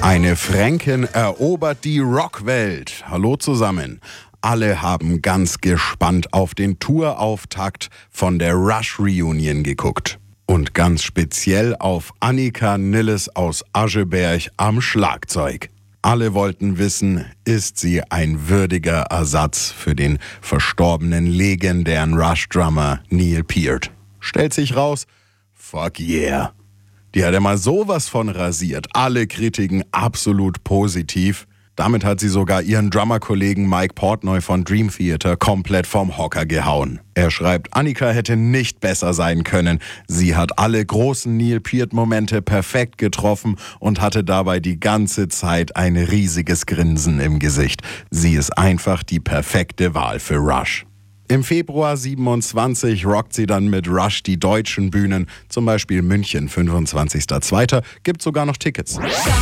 Eine Fränkin erobert die Rockwelt. Hallo zusammen. Alle haben ganz gespannt auf den Tourauftakt von der Rush Reunion geguckt. Und ganz speziell auf Annika Nilles aus Ascheberg am Schlagzeug. Alle wollten wissen, ist sie ein würdiger Ersatz für den verstorbenen legendären Rush-Drummer Neil Peart? Stellt sich raus, fuck yeah. Die hat ja mal sowas von rasiert. Alle Kritiken absolut positiv. Damit hat sie sogar ihren Drummer-Kollegen Mike Portnoy von Dream Theater komplett vom Hocker gehauen. Er schreibt, Annika hätte nicht besser sein können. Sie hat alle großen Neil Peart-Momente perfekt getroffen und hatte dabei die ganze Zeit ein riesiges Grinsen im Gesicht. Sie ist einfach die perfekte Wahl für Rush. Im Februar 27 rockt sie dann mit Rush die deutschen Bühnen, zum Beispiel München 25.02. Gibt sogar noch Tickets.